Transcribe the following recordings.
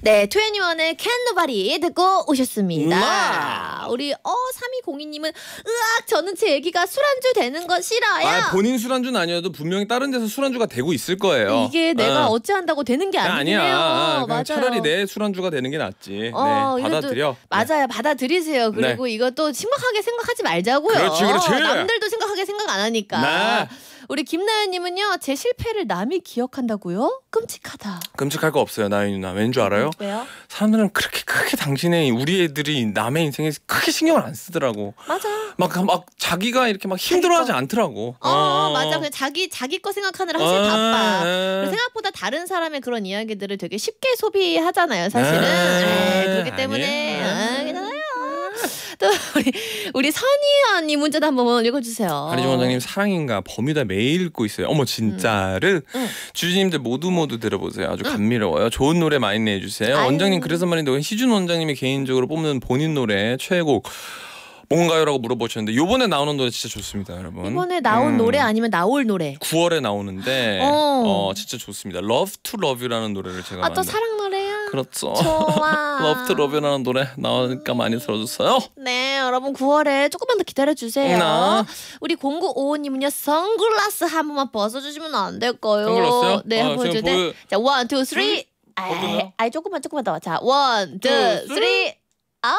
네, 2NE1의 Can Nobody 듣고 오셨습니다. 우리 3202님은 으악 저는 제 애기가 술안주 되는 거 싫어요. 아, 본인 술안주는 아니어도 분명히 다른 데서 술안주가 되고 있을 거예요. 이게 내가 어찌한다고 되는 게 아니에요. 맞아요. 차라리 내 술안주가 되는 게 낫지. 네, 받아들여. 맞아요. 받아들이세요. 그리고 이것도 심각하게 생각하지 말자고요. 그렇지. 남들도 심각하게 생각 안 하니까. 네. 우리 김나연님은요. 제 실패를 남이 기억한다고요? 끔찍하다. 끔찍할 거 없어요, 나연 누나. 왠 줄 알아요? 왜요? 사람들은 그렇게 크게 당신의 우리 애들이 남의 인생에 크게 신경을 안 쓰더라고. 맞아. 막 자기가 이렇게 막 힘들어하지 않더라고. 맞아. 그냥 자기 거 생각하느라 사실 바빠. 그리고 생각보다 다른 사람의 그런 이야기들을 되게 쉽게 소비하잖아요, 사실은. 그렇기 때문에 괜찮아요. 또 우리 선희언니 문자도 한번 읽어주세요. 하리주 원장님 사랑인가 범위다 매일 읽고 있어요. 어머 진짜를 주주님들 모두 들어보세요. 아주 감미로워요. 좋은 노래 많이 내주세요. 아유. 원장님 그래서 말인데 시준 원장님이 개인적으로 뽑는 본인 노래 최애곡 뭔가요라고 물어보셨는데 이번에 나오는 노래 진짜 좋습니다, 여러분. 이번에 나온 노래 아니면 나올 노래? 9월에 나오는데 진짜 좋습니다. Love to Love You라는 노래를 제가 또 사랑 노래야? 그렇죠. 좋아. Love to Love You라는 노래 나오니까 많이 들어주세요. 네, 여러분 9월에 조금만 더 기다려주세요. 우리 0955님은요. 선글라스 한 번만 벗어주시면 안 될까요? 선글라스요? 네, 한번 보여줄게. 자, 1, 2, 3. 아이 조금만 더. 자, 1, 2, 3. 아우.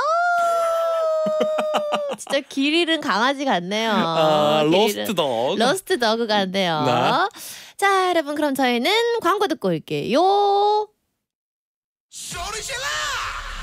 진짜 길 잃은 강아지 같네요. 러스트 덕. 러스트 더그 같네요. 네. 자, 여러분 그럼 저희는 광고 듣고 올게요.